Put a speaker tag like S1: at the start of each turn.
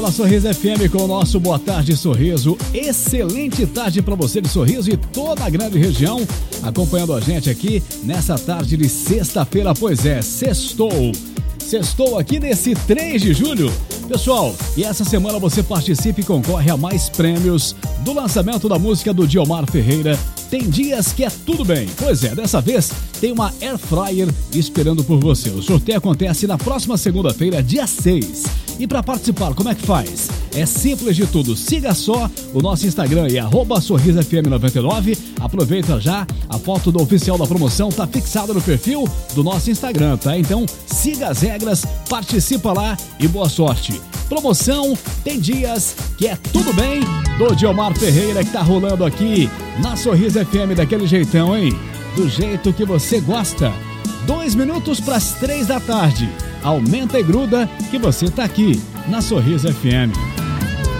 S1: Fala Sorriso FM com o nosso Boa Tarde Sorriso. Excelente tarde para você de Sorriso e toda a grande região acompanhando a gente aqui nessa tarde de sexta-feira. Pois é, sextou aqui nesse 3 de julho. Pessoal, e essa semana você participa e concorre a mais prêmios do lançamento da música do Diomar Ferreira, Tem Dias Que É Tudo Bem. Pois é, dessa vez tem uma Air Fryer esperando por você. O sorteio acontece na próxima segunda-feira, dia 6. E para participar, como é que faz? É simples de tudo. Siga só o nosso Instagram aí, @sorrisofm99. Aproveita já, a foto do oficial da promoção tá fixada no perfil do nosso Instagram, tá? Então siga as regras, participa lá e boa sorte. Promoção Tem Dias Que É Tudo Bem, do Diomar Ferreira, que tá rolando aqui na Sorriso FM daquele jeitão, hein? Do jeito que você gosta. 2 minutos para as 3 da tarde. Aumenta e gruda que você tá aqui na Sorriso FM.